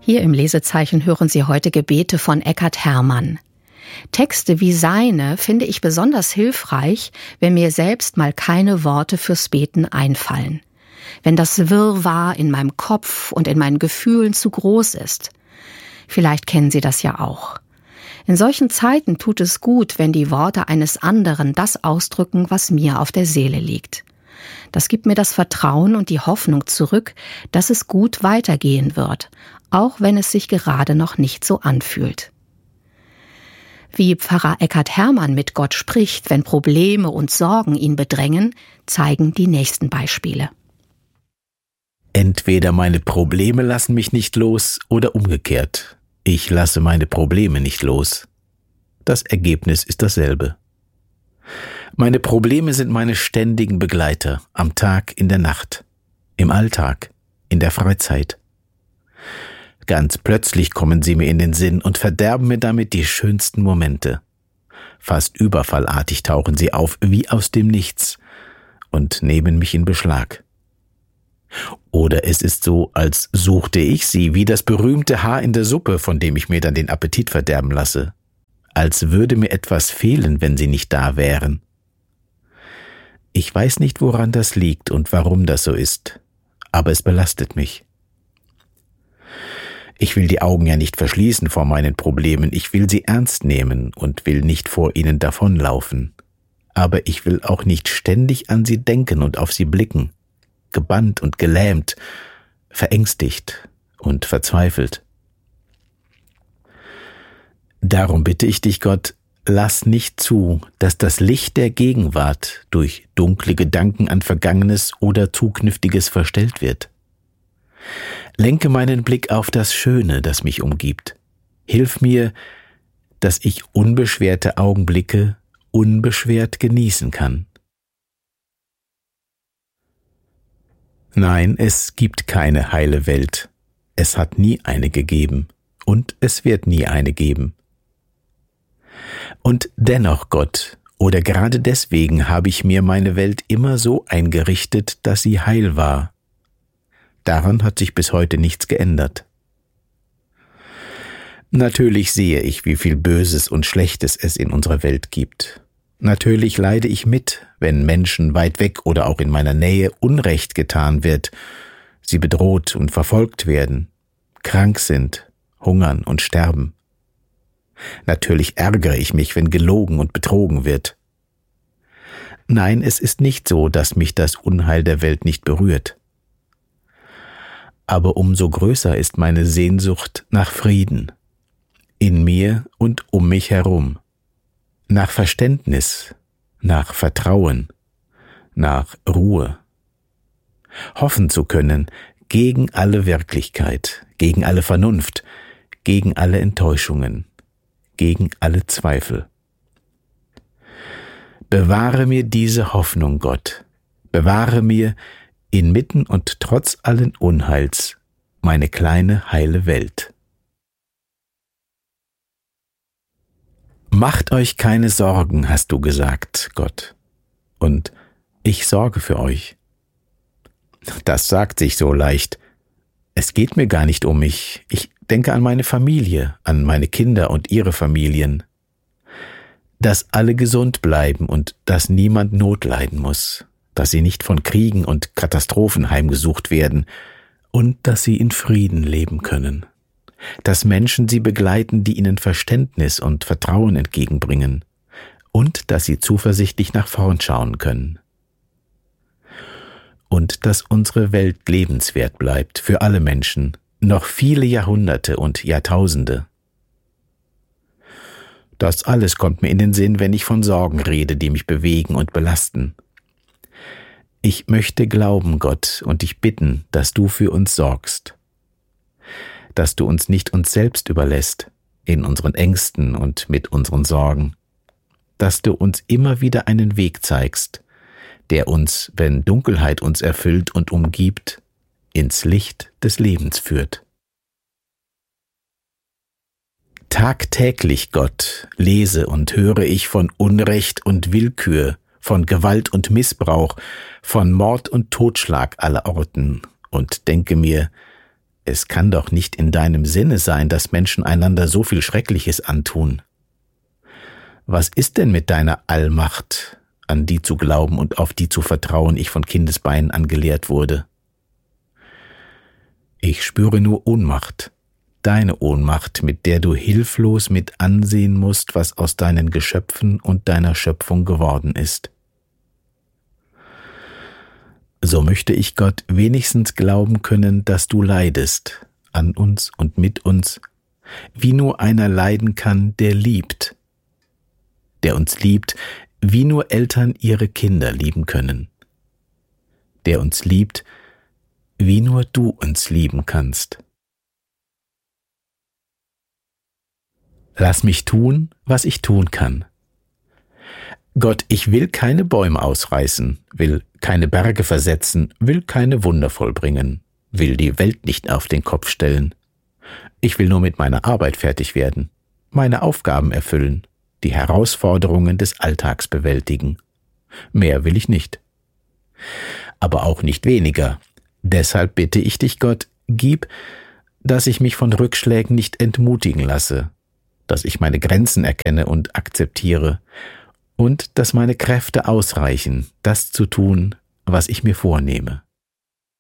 Hier im Lesezeichen hören Sie heute Gebete von Eckhard Hermann. Texte wie seine finde ich besonders hilfreich, wenn mir selbst mal keine Worte fürs Beten einfallen. Wenn das Wirrwarr in meinem Kopf und in meinen Gefühlen zu groß ist. Vielleicht kennen Sie das ja auch. In solchen Zeiten tut es gut, wenn die Worte eines anderen das ausdrücken, was mir auf der Seele liegt. Das gibt mir das Vertrauen und die Hoffnung zurück, dass es gut weitergehen wird, auch wenn es sich gerade noch nicht so anfühlt. Wie Pfarrer Eckhard Hermann mit Gott spricht, wenn Probleme und Sorgen ihn bedrängen, zeigen die nächsten Beispiele. Entweder meine Probleme lassen mich nicht los oder umgekehrt. Ich lasse meine Probleme nicht los. Das Ergebnis ist dasselbe. Meine Probleme sind meine ständigen Begleiter, am Tag, in der Nacht, im Alltag, in der Freizeit. Ganz plötzlich kommen sie mir in den Sinn und verderben mir damit die schönsten Momente. Fast überfallartig tauchen sie auf, wie aus dem Nichts, und nehmen mich in Beschlag. Oder es ist so, als suchte ich sie, wie das berühmte Haar in der Suppe, von dem ich mir dann den Appetit verderben lasse. Als würde mir etwas fehlen, wenn sie nicht da wären. Ich weiß nicht, woran das liegt und warum das so ist, aber es belastet mich. Ich will die Augen ja nicht verschließen vor meinen Problemen, ich will sie ernst nehmen und will nicht vor ihnen davonlaufen. Aber ich will auch nicht ständig an sie denken und auf sie blicken, gebannt und gelähmt, verängstigt und verzweifelt. Darum bitte ich dich, Gott, lass nicht zu, dass das Licht der Gegenwart durch dunkle Gedanken an Vergangenes oder Zukünftiges verstellt wird. Lenke meinen Blick auf das Schöne, das mich umgibt. Hilf mir, dass ich unbeschwerte Augenblicke unbeschwert genießen kann. Nein, es gibt keine heile Welt. Es hat nie eine gegeben und es wird nie eine geben. Und dennoch, Gott, oder gerade deswegen habe ich mir meine Welt immer so eingerichtet, dass sie heil war. Daran hat sich bis heute nichts geändert. Natürlich sehe ich, wie viel Böses und Schlechtes es in unserer Welt gibt. Natürlich leide ich mit, wenn Menschen weit weg oder auch in meiner Nähe Unrecht getan wird, sie bedroht und verfolgt werden, krank sind, hungern und sterben. Natürlich ärgere ich mich, wenn gelogen und betrogen wird. Nein, es ist nicht so, dass mich das Unheil der Welt nicht berührt. Aber umso größer ist meine Sehnsucht nach Frieden, in mir und um mich herum, nach Verständnis, nach Vertrauen, nach Ruhe. Hoffen zu können gegen alle Wirklichkeit, gegen alle Vernunft, gegen alle Enttäuschungen, gegen alle Zweifel. Bewahre mir diese Hoffnung, Gott, bewahre mir inmitten und trotz allen Unheils meine kleine heile Welt. Macht euch keine Sorgen, hast du gesagt, Gott, und ich sorge für euch. Das sagt sich so leicht. Es geht mir gar nicht um mich. Ich denke an meine Familie, an meine Kinder und ihre Familien. Dass alle gesund bleiben und dass niemand Not leiden muss, dass sie nicht von Kriegen und Katastrophen heimgesucht werden und dass sie in Frieden leben können. Dass Menschen sie begleiten, die ihnen Verständnis und Vertrauen entgegenbringen und dass sie zuversichtlich nach vorn schauen können. Und dass unsere Welt lebenswert bleibt für alle Menschen, noch viele Jahrhunderte und Jahrtausende. Das alles kommt mir in den Sinn, wenn ich von Sorgen rede, die mich bewegen und belasten. Ich möchte glauben, Gott, und dich bitten, dass du für uns sorgst. Dass du uns nicht uns selbst überlässt, in unseren Ängsten und mit unseren Sorgen. Dass du uns immer wieder einen Weg zeigst, der uns, wenn Dunkelheit uns erfüllt und umgibt, ins Licht des Lebens führt. Tagtäglich, Gott, lese und höre ich von Unrecht und Willkür, von Gewalt und Missbrauch, von Mord und Totschlag allerorten und denke mir, es kann doch nicht in deinem Sinne sein, dass Menschen einander so viel Schreckliches antun. Was ist denn mit deiner Allmacht, an die zu glauben und auf die zu vertrauen ich von Kindesbeinen an gelehrt wurde? Ich spüre nur Ohnmacht, deine Ohnmacht, mit der du hilflos mit ansehen musst, was aus deinen Geschöpfen und deiner Schöpfung geworden ist. So möchte ich Gott wenigstens glauben können, dass du leidest, an uns und mit uns, wie nur einer leiden kann, der liebt, der uns liebt, wie nur Eltern ihre Kinder lieben können, der uns liebt, wie nur du uns lieben kannst. Lass mich tun, was ich tun kann. Gott, ich will keine Bäume ausreißen, will keine Berge versetzen, will keine Wunder vollbringen, will die Welt nicht auf den Kopf stellen. Ich will nur mit meiner Arbeit fertig werden, meine Aufgaben erfüllen, die Herausforderungen des Alltags bewältigen. Mehr will ich nicht. Aber auch nicht weniger. Deshalb bitte ich dich, Gott, gib, dass ich mich von Rückschlägen nicht entmutigen lasse, dass ich meine Grenzen erkenne und akzeptiere und dass meine Kräfte ausreichen, das zu tun, was ich mir vornehme.